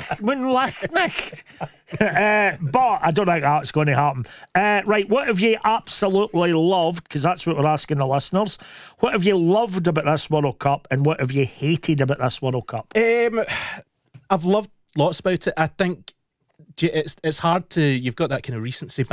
But I don't think that's going to happen. Right, what have you absolutely loved? Because that's what we're asking the listeners. What have you loved about this World Cup, and what have you hated about this World Cup? I've loved lots about it. I think it's hard to. You've got that kind of recency